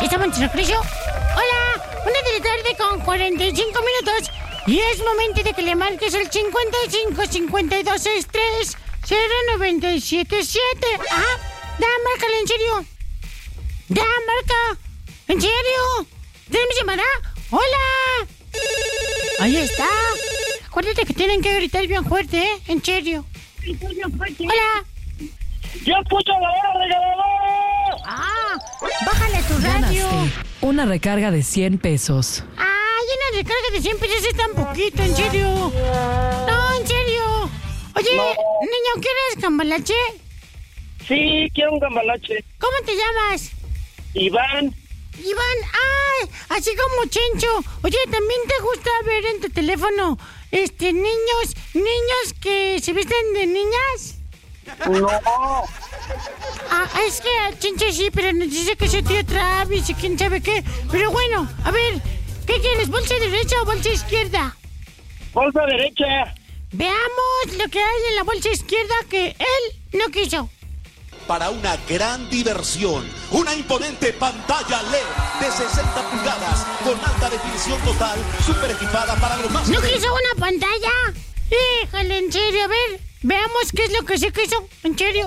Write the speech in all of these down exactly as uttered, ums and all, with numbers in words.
Estamos en regreso. Hola, una de la tarde con cuarenta y cinco minutos. Y es momento de que le marques el cincuenta y cinco, cincuenta y dos, sesenta y tres, cero nueve siete siete. Ah, da, márcale, en serio. Da, marca. ¿En serio? ¿Tenemos llamada? ¡Hola! Ahí está. Acuérdate que tienen que gritar bien fuerte, ¿eh? En serio. Hola. ¡Ya puso la hora regaladora! Ah, bájale a tu radio. Ganaste una recarga de cien pesos. Ay, una recarga de cien pesos es tan poquito, en serio. No, en serio. Oye, No. niño, ¿quieres cambalache? Sí, quiero un cambalache. ¿Cómo te llamas? Iván. Iván, ay, así como Chencho. Oye, ¿también te gusta ver en tu teléfono, este, niños, niños que se visten de niñas? No. Ah, es que a Chencho sí, pero nos dice que su tío Travis y quién sabe qué. Pero bueno, a ver, ¿qué quieres, bolsa derecha o bolsa izquierda? Bolsa derecha. Veamos lo que hay en la bolsa izquierda que él no quiso. Para una gran diversión, una imponente pantalla L E D de sesenta pulgadas con alta definición total, super equipada para los más... ¿No quiso una pantalla? Híjole, en serio, a ver, veamos qué es lo que sí quiso, en serio.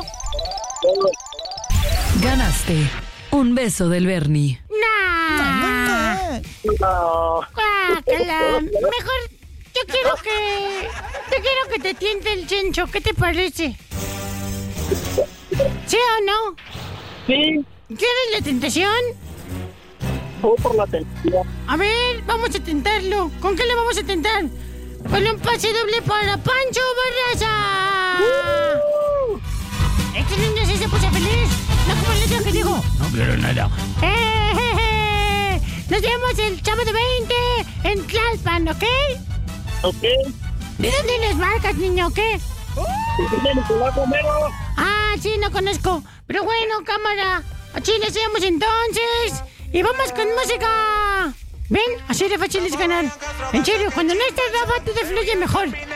Ganaste un beso del Bernie. Nah. No. Guácala. Mejor, yo quiero que... Yo quiero que te tiente el Chencho, ¿qué te parece? ¿Sí o no? Sí. ¿Quieres la tentación? Voy por la televisión. A ver, vamos a tentarlo. ¿Con qué le vamos a tentar? Con un pase doble para Pancho Barraza. Uh. Este niño sí se puso feliz. No como el otro que dijo, no quiero nada. ¡Eh, je, je! Nos vemos el sábado veinte en Tlalpan, ¿ok? Ok. ¿De dónde les marcas, niño, qué? ¿De Nicolás Romero? Ah, sí, no conozco. Pero bueno, cámara. Así le hacemos entonces. Y vamos con música. ¿Ven? Así de fácil es ganar. En serio, cuando no estás Rafa, te fluye mejor.